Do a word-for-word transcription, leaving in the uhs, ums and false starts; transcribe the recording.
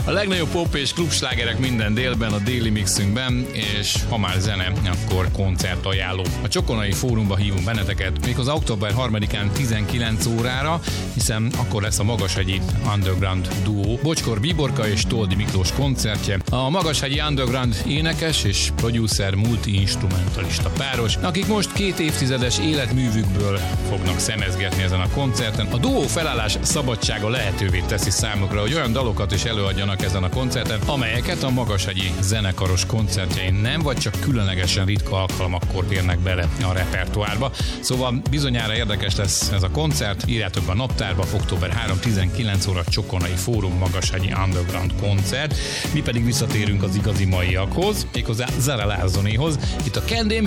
A legnagyobb pop és klubslágerek minden délben, a déli mixünkben, és ha már zene, akkor koncertajánló. A Csokonai Fórumba hívunk benneteket, méghozzá október harmadikán tizenkilenc órára, hiszen akkor lesz a Magashegyi Underground duó, Bocskor Bíborka és Toldi Miklós koncertje. A Magashegyi Underground énekes és producer multi-instrumentalista páros, akik most két évtizedes életművükből fognak szemezgetni ezen a koncerten. A duó felállás szabadsága lehetővé teszi számukra, hogy olyan dalokat is előadjanak ezen a koncerten, amelyeket a magashegyi zenekaros koncertjein nem, vagy csak különlegesen ritka alkalmakkor érnek bele a repertoárba. Szóval bizonyára érdekes lesz ez a koncert. Írjátok be a naptárba, október harmadika tizenkilenc óra Csokonai Fórum Magashegyi Underground koncert. Mi pedig visszatérünk az igazi maiakhoz, méghozzá Zara Larsonéhoz. Itt a Kendém